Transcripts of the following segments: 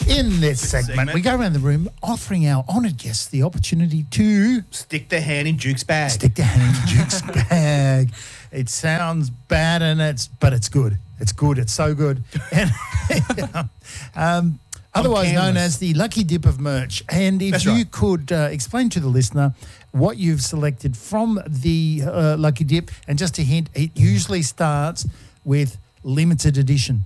In this segment, we go around the room offering our honoured guests the opportunity to stick their hand in Duke's bag. Stick their hand in Duke's bag. It sounds bad, but it's good. It's good. It's so good. And, otherwise known as the Lucky Dip of merch. And if you could explain to the listener what you've selected from the Lucky Dip, and just a hint, it usually starts with limited edition.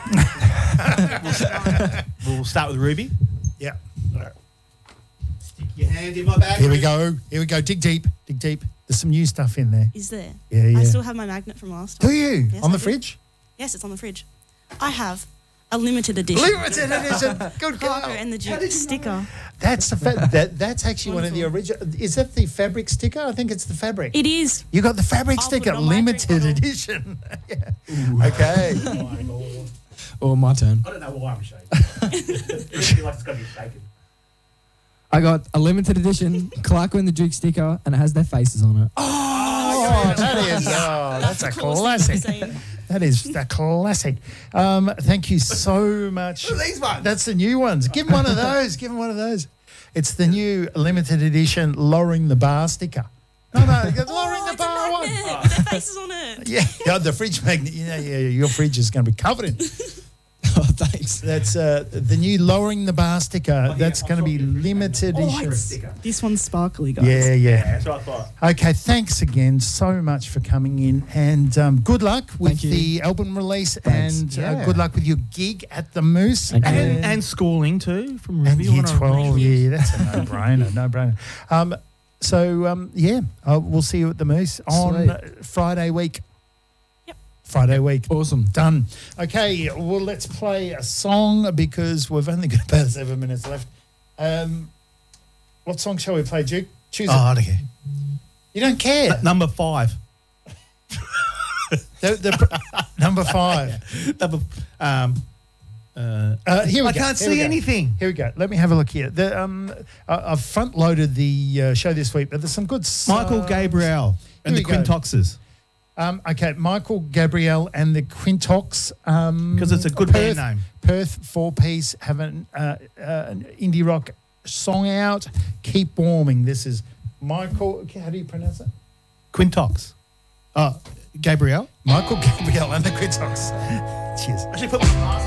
We'll start with Ruby. Yeah. Stick your hand in my bag. Here we go. Dig deep. There's some new stuff in there. Is there? Yeah. I still have my magnet from last time. Do you? Yes, on the I do. fridge? Yes, it's on the fridge. I have a limited edition. Limited edition. Good girl. Parker and the Duke sticker. That's that's actually one of the original. Is that the fabric sticker? I think it's the fabric. It is. You got the fabric I'll put sticker, it on my limited drink bottle. edition. Yeah. Okay. Oh my God. Oh, my turn. I don't know why I'm shaking. It feels like it's got to be shaken. I got a limited edition Clarko and the Duke sticker, and it has their faces on it. Oh, that's a classic. That is a classic. Thank you so much. What are these ones? That's the new ones. Give him one of those. It's the new limited edition lowering the bar sticker. No, lowering the bar one. With their faces on it. Yeah, the fridge magnet. Yeah, your fridge is going to be covered in. Oh, thanks. That's the new lowering the bar sticker. That's going to be limited edition. This one's sparkly, guys. Yeah. That's what I thought. Okay, thanks again so much for coming in, and good luck with Thank you. the album release, Thanks. and good luck with your gig at the Moose. Thank you. And schooling too from And Ruby. year 12, yeah, that's a no-brainer. We'll see you at the Moose on Sweet. Friday week. Yep. Friday week. Awesome. Done. Okay, well, let's play a song because we've only got about 7 minutes left. What song shall we play, Duke? Choose it. I don't care. You don't care? Number 5. Number 5. Number, Here we I go. can't Here we see go. anything. Here we go. Let me have a look here. I've front-loaded the show this week, but there's some good Michael Gabriel and the Here we go. Quintoxes. Okay, Michael Gabriel and the Quintox. Because it's a good band name. Perth four-piece have an indie rock song out. Keep Warming. This is Michael. How do you pronounce it? Quintox. Gabriel. Michael Gabriel and the Quintox. Cheers. Actually, put my